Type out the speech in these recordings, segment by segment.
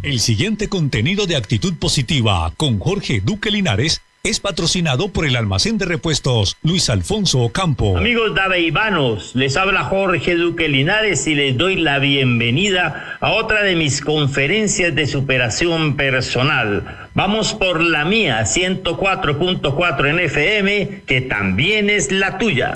El siguiente contenido de Actitud Positiva con Jorge Duque Linares es patrocinado por el almacén de repuestos Luis Alfonso Ocampo. Amigos daveivanos, les habla Jorge Duque Linares y les doy la bienvenida a otra de mis conferencias de superación personal. Vamos por la mía, 104.4 en FM, que también es la tuya.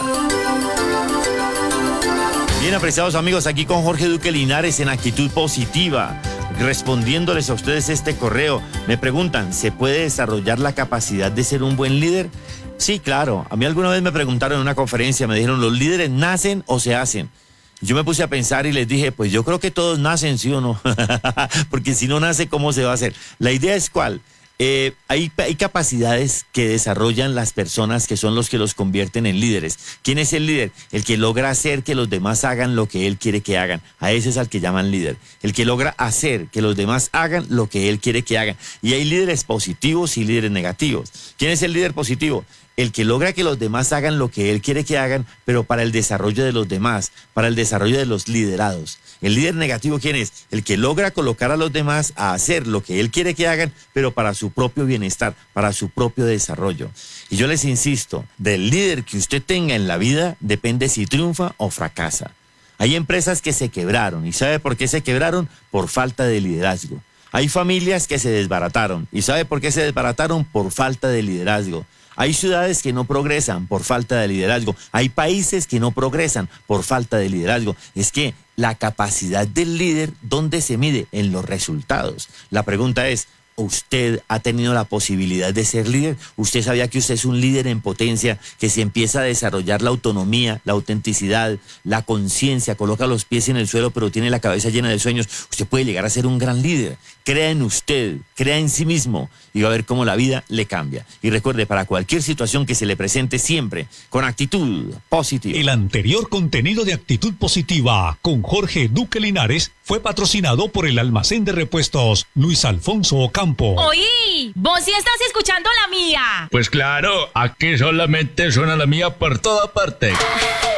Bien, apreciados amigos, aquí con Jorge Duque Linares en Actitud Positiva, respondiéndoles a ustedes este correo. Me preguntan, ¿se puede desarrollar la capacidad de ser un buen líder? Sí, claro. A mí alguna vez me preguntaron en una conferencia, me dijeron, ¿los líderes nacen o se hacen? Yo me puse a pensar y les dije, pues yo creo que todos nacen, ¿sí o no? Porque si no nace, ¿cómo se va a hacer? La idea es ¿cuál? Hay capacidades que desarrollan las personas que son los que los convierten en líderes. ¿Quién es el líder? El que logra hacer que los demás hagan lo que él quiere que hagan. A ese es al que llaman líder. El que logra hacer que los demás hagan lo que él quiere que hagan. Y hay líderes positivos y líderes negativos. ¿Quién es el líder positivo? El que logra que los demás hagan lo que él quiere que hagan, pero para el desarrollo de los demás, para el desarrollo de los liderados. El líder negativo, ¿quién es? El que logra colocar a los demás a hacer lo que él quiere que hagan, pero para su propio bienestar, para su propio desarrollo. Y yo les insisto, del líder que usted tenga en la vida depende si triunfa o fracasa. Hay empresas que se quebraron, ¿y sabe por qué se quebraron? Por falta de liderazgo. Hay familias que se desbarataron, ¿y sabe por qué se desbarataron? Por falta de liderazgo. Hay ciudades que no progresan por falta de liderazgo. Hay países que no progresan por falta de liderazgo. Es que la capacidad del líder, ¿dónde se mide? En los resultados. La pregunta es, ¿usted ha tenido la posibilidad de ser líder? ¿Usted sabía que usted es un líder en potencia, que si empieza a desarrollar la autonomía, la autenticidad, la conciencia, coloca los pies en el suelo pero tiene la cabeza llena de sueños, usted puede llegar a ser un gran líder? Crea en usted, crea en sí mismo y va a ver cómo la vida le cambia. Y recuerde, para cualquier situación que se le presente, siempre con actitud positiva. El anterior contenido de Actitud Positiva con Jorge Duque Linares fue patrocinado por el almacén de repuestos Luis Alfonso Ocampo. Oí, vos sí estás escuchando la mía. Pues claro, aquí solamente suena la mía por toda parte.